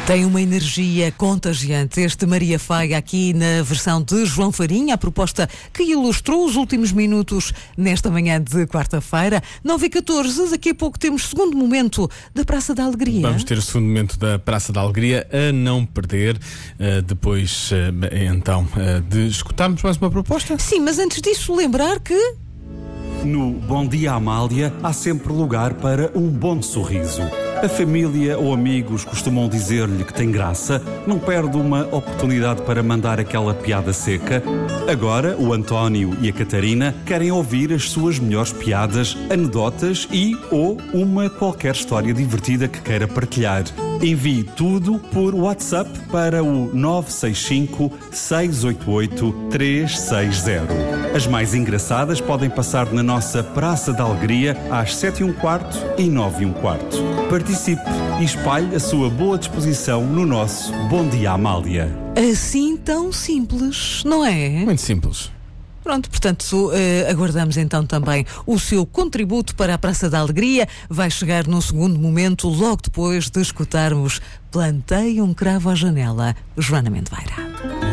Tem uma energia contagiante este Maria Faia aqui na versão de João Farinha, a proposta que ilustrou os últimos minutos nesta manhã de quarta-feira. 9h14, daqui a pouco temos segundo momento da Praça da Alegria. Vamos ter o segundo momento da Praça da Alegria a não perder, depois então de escutarmos mais uma proposta. Sim, mas antes disso lembrar que... No Bom Dia Amália há sempre lugar para um bom sorriso. A família ou amigos costumam dizer-lhe que tem graça, não perde uma oportunidade para mandar aquela piada seca. Agora, o António e a Catarina querem ouvir as suas melhores piadas, anedotas ou uma qualquer história divertida que queira partilhar. Envie tudo por WhatsApp para o 965-688-360. As mais engraçadas podem passar na nossa Praça da Alegria às 7h15 e 9h15. Participe e espalhe a sua boa disposição no nosso Bom Dia Amália. Assim tão simples, não é? Muito simples. Pronto, portanto, aguardamos então também o seu contributo para a Praça da Alegria. Vai chegar num segundo momento, logo depois de escutarmos Plantei um Cravo à Janela, Joana Mendeveira.